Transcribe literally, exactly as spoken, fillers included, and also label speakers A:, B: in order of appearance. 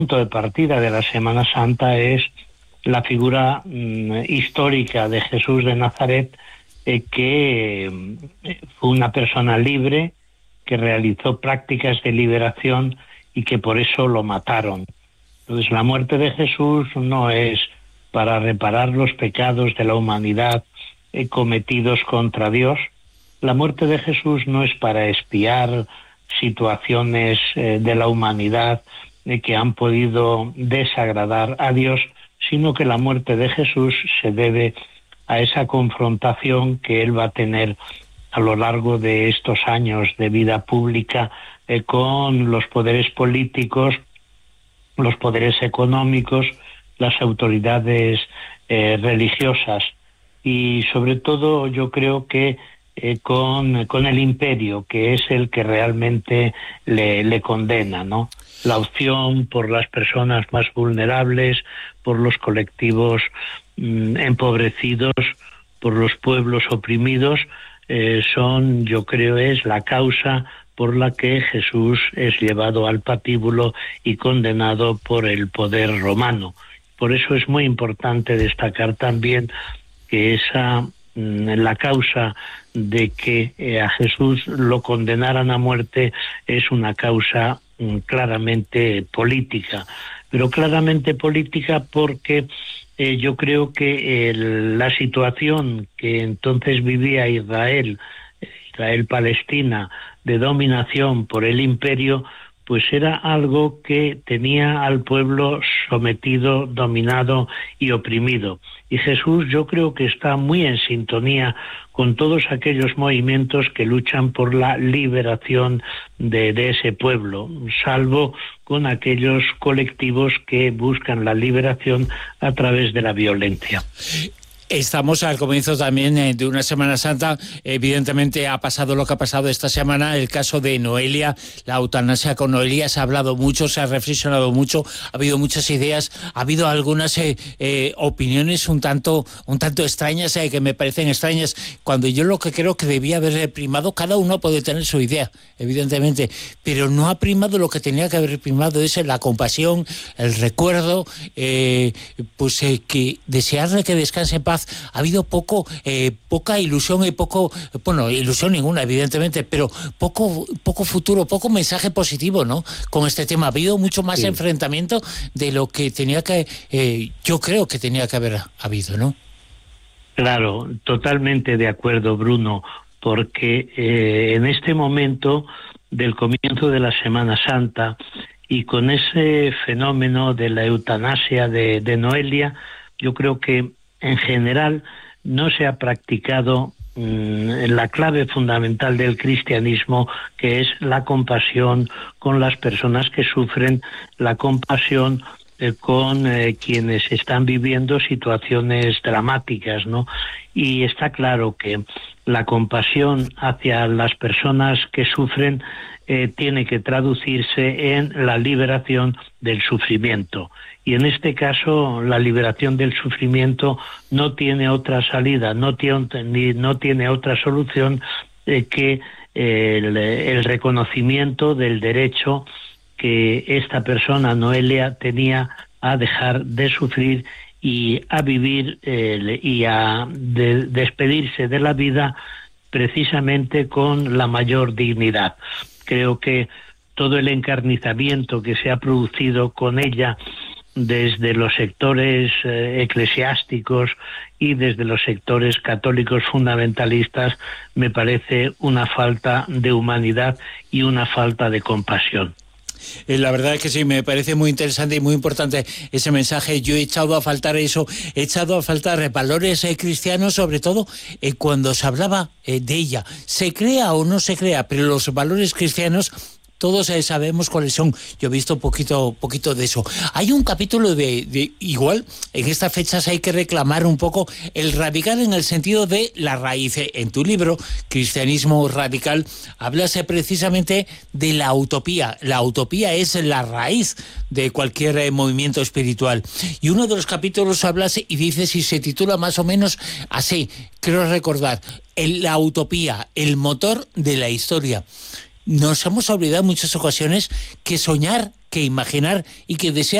A: punto de partida de la Semana Santa es la figura mm, histórica de Jesús de Nazaret, eh, que eh, fue una persona libre, que realizó prácticas de liberación y que por eso lo mataron. Entonces, la muerte de Jesús no es para reparar los pecados de la humanidad eh, cometidos contra Dios. La muerte de Jesús no es para expiar situaciones eh, de la humanidad eh, que han podido desagradar a Dios, sino que la muerte de Jesús se debe a esa confrontación que él va a tener a lo largo de estos años de vida pública eh, con los poderes políticos, los poderes económicos, las autoridades eh, religiosas y sobre todo yo creo que eh, con, con el imperio, que es el que realmente le, le condena, ¿no? La opción por las personas más vulnerables, por los colectivos mmm, empobrecidos, por los pueblos oprimidos, eh, son, yo creo, es la causa por la que Jesús es llevado al patíbulo y condenado por el poder romano. Por eso es muy importante destacar también que esa la causa de que eh, a Jesús lo condenaran a muerte es una causa mm, claramente política, pero claramente política porque eh, yo creo que el, la situación que entonces vivía Israel, Israel-Palestina, de dominación por el imperio, pues era algo que tenía al pueblo sometido, dominado y oprimido. Y Jesús yo creo que está muy en sintonía con todos aquellos movimientos que luchan por la liberación de, de ese pueblo, salvo con aquellos colectivos que buscan la liberación a través de la violencia.
B: Estamos al comienzo también eh, de una Semana Santa. Evidentemente ha pasado lo que ha pasado esta semana, el caso de Noelia, la eutanasia con Noelia. Se ha hablado mucho, se ha reflexionado mucho, ha habido muchas ideas, ha habido algunas eh, eh, opiniones un tanto, un tanto extrañas, eh, que me parecen extrañas, cuando yo lo que creo que debía haber primado, cada uno puede tener su idea, evidentemente, pero no ha primado lo que tenía que haber primado, es la compasión, el recuerdo, eh, pues eh, que desearle que descanse en paz. Ha habido poco, eh, poca ilusión y poco, bueno, ilusión ninguna, evidentemente, pero poco, poco futuro, poco mensaje positivo, ¿no? Con este tema ha habido mucho más sí. enfrentamiento de lo que tenía que, eh, yo creo que tenía que haber habido, ¿no?
A: Claro, totalmente de acuerdo, Bruno, porque eh, en este momento del comienzo de la Semana Santa y con ese fenómeno de la eutanasia de, de Noelia, yo creo que en general no se ha practicado mmm, la clave fundamental del cristianismo, que es la compasión con las personas que sufren, la compasión eh, con eh, quienes están viviendo situaciones dramáticas, ¿no? Y está claro que la compasión hacia las personas que sufren eh, tiene que traducirse en la liberación del sufrimiento. Y en este caso la liberación del sufrimiento no tiene otra salida, no tiene, ni, no tiene otra solución eh, que eh, el, el reconocimiento del derecho que esta persona, Noelia, tenía a dejar de sufrir y a vivir eh, y a de, despedirse de la vida precisamente con la mayor dignidad. Creo que todo el encarnizamiento que se ha producido con ella desde los sectores eh, eclesiásticos y desde los sectores católicos fundamentalistas me parece una falta de humanidad y una falta de compasión.
B: Eh, la verdad es que sí, me parece muy interesante y muy importante ese mensaje. Yo he echado a faltar eso, he echado a faltar valores eh, cristianos, sobre todo eh, cuando se hablaba eh, de ella. Se crea o no se crea, pero los valores cristianos todos eh, sabemos cuáles son. Yo he visto poquito, poquito de eso. Hay un capítulo de, de igual, en estas fechas hay que reclamar un poco el radical en el sentido de la raíz. En tu libro, Cristianismo Radical, hablas eh, precisamente de la utopía. La utopía es la raíz de cualquier eh, movimiento espiritual. Y uno de los capítulos hablas y dices, y se titula más o menos así, creo recordar, el, la utopía, el motor de la historia. Nos hemos olvidado en muchas ocasiones que soñar que imaginar y que desear.